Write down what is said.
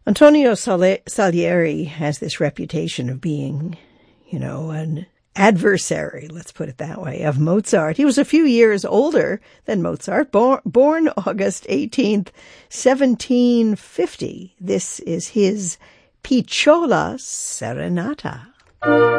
Antonio Salieri has this reputation of being, an adversary, let's put it that way, of Mozart. He was a few years older than Mozart, born August 18th, 1750. This is his Picciola Serenata.